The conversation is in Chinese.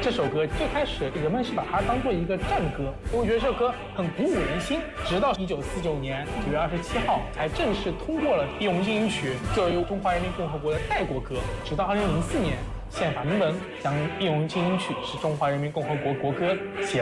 这首歌最开始人们是把它当做一个战歌，我觉得这首歌很鼓舞人心。直到1949年9月27号才正式通过了《义勇军进行曲》作为中华人民共和国的代国歌。直到2004年，宪法明文将《义勇军进行曲》是中华人民共和国国歌写